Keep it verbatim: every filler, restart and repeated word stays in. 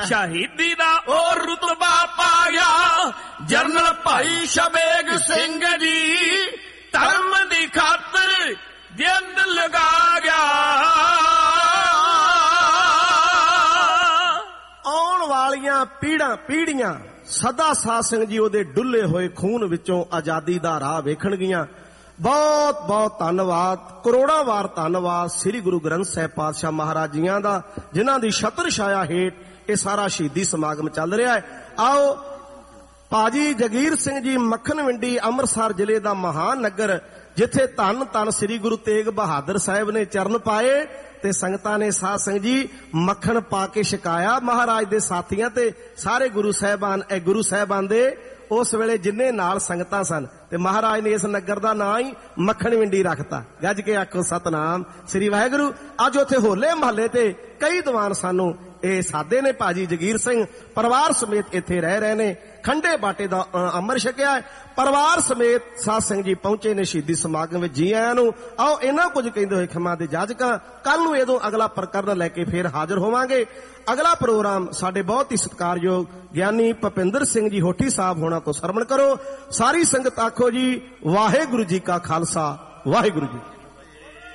शहीदी दा और रुतबा पाया जनरल भाई शबेग सिंह जी धर्म दी खातर जिंद लगा गया। आउण वालियां पीढ़ां पीढ़ियां सदा साध सिंह जी ओदे डुੱਲੇ होए खून विचों आजादी दा राह वेखणगियां। बहुत बहुत धन्नवाद, करोड़ां वार धन्नवाद श्री गुरु ग्रंथ साहिब पातशाह महाराज जियां दा, जिन्हां दी छत्र छाया हेठ ये सारा शहीदी समागम चल रहा है। आओ भाजी जगीर सिंह जी मक्खन विंडी अमृतसर जिले का महान नगर, जिथे धन धन श्री गुरु तेग बहादुर साहब ने चरण पाए ते संगतां ने साध संग जी मक्खन पा के छकाया महाराज दे साथियां ते सारे गुरु साहबान ए गुरु साहबान दे उस वेले जिन्ने नाल संगतां सन ते महाराज ने इस नगर का नाम ही मक्खन विंडी रखता। गज के आखो सतनाम श्री वाहिगुरू। अज उत्थे होले महल्ले ते कई दीवान सानू ए सादे ने भाजी जगीर सिंह परिवार समेत इत्थे रह रहे ने, खंडे बाटे दा अमर छकिया है। परिवार समेत साध सिंह जी पहुंचे ने शहीदी समागम में। जी आयां नूं। आओ इन्हां कुछ कहंदे होए खिमा दे जाजकां कल नूं इदों अगला प्रकरण लैके फिर हाजिर होवांगे। अगला प्रोग्राम साडे बहुत ही सत्कारयोग ज्ञानी भुपिंदर सिंह जी होठी साहब होना तो सरवण करो। सारी संगत आखो जी वाहिगुरू जी का खालसा वाहिगुरू जी।